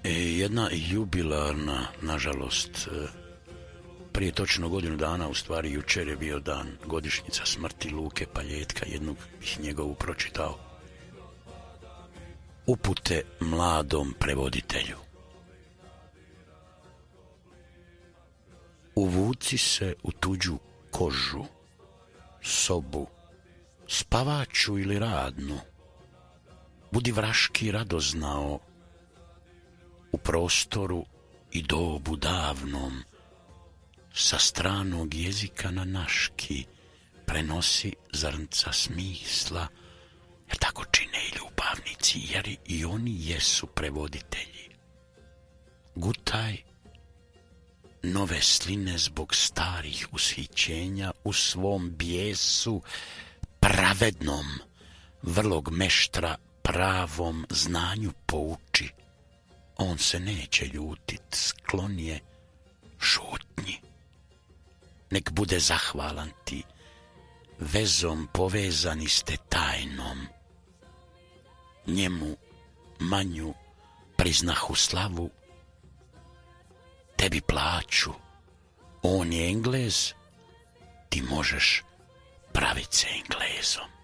Jedna jubilarna, nažalost, prije točno godinu dana, u stvari jučer je bio dan godišnjica smrti Luke Paljetka, jednog bih njegovu pročitao. Upute mladom prevoditelju. Uvuci se u tuđu kožu, sobu, spavaću ili radnu. Budi vraški radoznao u prostoru i dobu davnom, sa stranog jezika na naški prenosi zrnca smisla, jer tako čine i ljubavnici, jer i oni jesu prevoditelji. Gutaj nove sline zbog starih ushićenja u svom bijesu pravednom, vrlog meštra pravom znanju pouči. On se neće ljutit, sklon je šutnji. Nek bude zahvalan ti, vezom povezani ste tajnom. Njemu manju priznahu slavu, tebi plaću. On je Englez, ti možeš pravit se Englezom.